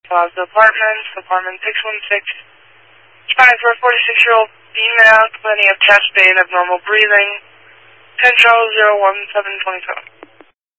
Plaza Apartments, apartment 616. Responding for a 46-year-old female complaining of chest pain, abnormal breathing. 10 Charles 01727.